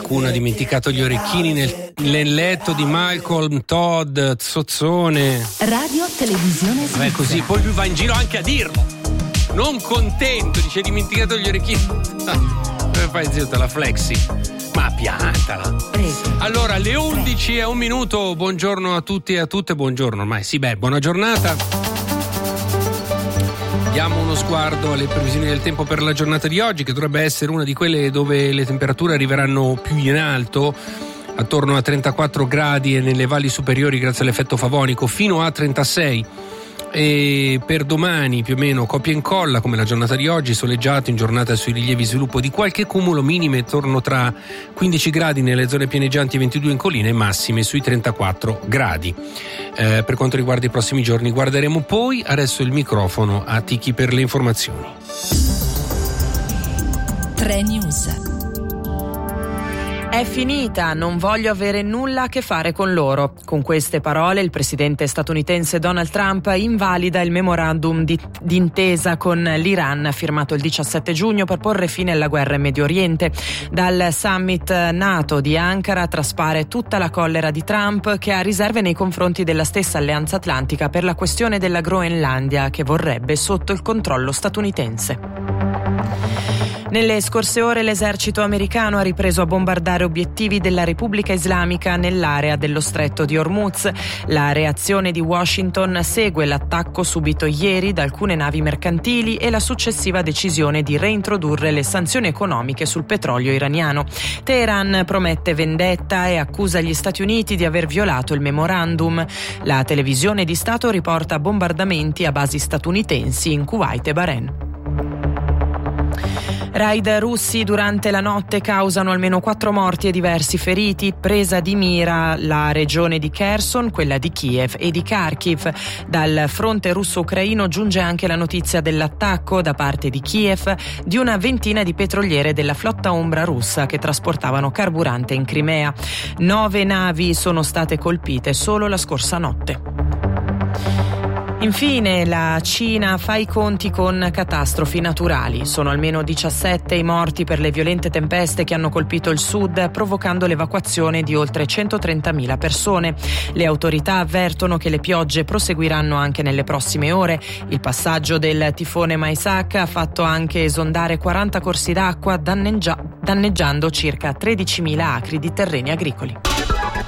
Qualcuno ha dimenticato gli orecchini nel letto di Malcolm, Todd, Zozzone. Radio Televisione Svizzera. Così, poi lui va in giro anche a dirlo. Non contento, dice: hai dimenticato gli orecchini. Come fai, zio, te la flexi? Ma piantala. Allora, alle 11:01, buongiorno a tutti e a tutte, buongiorno ormai, buona giornata. Diamo uno sguardo alle previsioni del tempo per la giornata di oggi, che dovrebbe essere una di quelle dove le temperature arriveranno più in alto, attorno a 34 gradi e nelle valli superiori grazie all'effetto favonico fino a 36. E per domani più o meno copia e incolla come la giornata di oggi, soleggiato in giornata sui rilievi, sviluppo di qualche cumulo, minime attorno tra 15 gradi nelle zone pianeggianti e 22 in collina e massime sui 34 gradi. Per quanto riguarda i prossimi giorni guarderemo poi. Adesso il microfono a Tiki per le informazioni. 3 News. È finita, non voglio avere nulla a che fare con loro. Con queste parole il presidente statunitense Donald Trump invalida il memorandum d'intesa con l'Iran firmato il 17 giugno per porre fine alla guerra in Medio Oriente. Dal summit NATO di Ankara traspare tutta la collera di Trump, che ha riserve nei confronti della stessa Alleanza Atlantica per la questione della Groenlandia, che vorrebbe sotto il controllo statunitense. Nelle scorse ore l'esercito americano ha ripreso a bombardare obiettivi della Repubblica Islamica nell'area dello stretto di Hormuz. La reazione di Washington segue l'attacco subito ieri da alcune navi mercantili e la successiva decisione di reintrodurre le sanzioni economiche sul petrolio iraniano. Teheran promette vendetta e accusa gli Stati Uniti di aver violato il memorandum. La televisione di Stato riporta bombardamenti a basi statunitensi in Kuwait e Bahrain. Raid russi durante la notte causano almeno 4 morti e diversi feriti. Presa di mira la regione di Kherson, quella di Kiev e di Kharkiv. Dal fronte russo-ucraino giunge anche la notizia dell'attacco da parte di Kiev di una ventina di petroliere della flotta ombra russa che trasportavano carburante in Crimea. 9 navi sono state colpite solo la scorsa notte. Infine, la Cina fa i conti con catastrofi naturali. Sono almeno 17 i morti per le violente tempeste che hanno colpito il sud, provocando l'evacuazione di oltre 130.000 persone. Le autorità avvertono che le piogge proseguiranno anche nelle prossime ore. Il passaggio del tifone Maisak ha fatto anche esondare 40 corsi d'acqua, danneggiando circa 13.000 acri di terreni agricoli.